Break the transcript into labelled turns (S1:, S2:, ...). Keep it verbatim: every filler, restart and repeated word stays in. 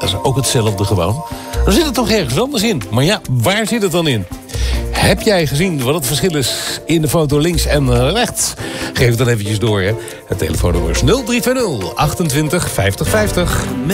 S1: Dat is ook hetzelfde gewoon. Dan zit het toch ergens anders in. Maar ja, waar zit het dan in? Heb jij gezien wat het verschil is in de foto links en rechts? Geef het dan eventjes door, hè. Het telefoonnummer is nul drie twee nul achtentwintig vijftig vijftig.